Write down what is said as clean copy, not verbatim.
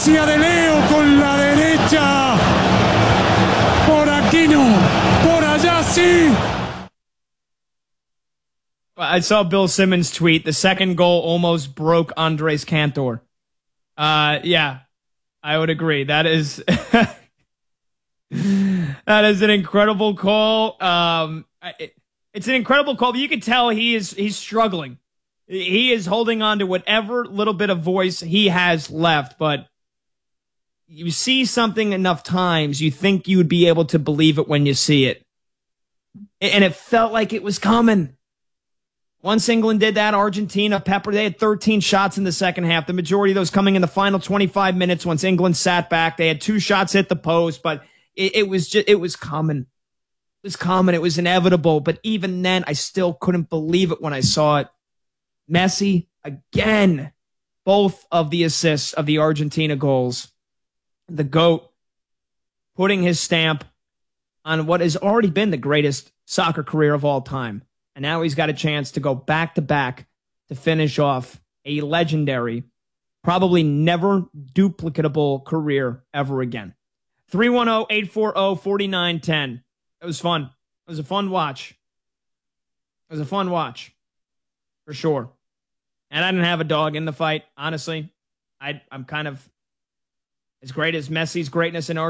Gracia de Leo con la derecha. Por aquí no. Por allá sí. I saw Bill Simmons tweet, the second goal almost broke Andres Cantor. Yeah, I would agree. That is that is an incredible call. It's an incredible call, but you can tell he's struggling. He is holding on to whatever little bit of voice he has left, but you see something enough times, you think you would be able to believe it when you see it. And it felt like it was coming. Once England did that, Argentina, they had 13 shots in the second half. The majority of those coming in the final 25 minutes once England sat back. They had 2 shots hit the post, but it was coming. It was coming. It was inevitable. But even then, I still couldn't believe it when I saw it. Messi, again, both of the assists of the Argentina goals. The GOAT putting his stamp on what has already been the greatest soccer career of all time. And now he's got a chance to go back-to-back to finish off a legendary, probably never duplicatable career ever again. 310-840-4910. It was fun. It was a fun watch. It was a fun watch, for sure. And I didn't have a dog in the fight, honestly. I'm kind of, as great as Messi's greatness in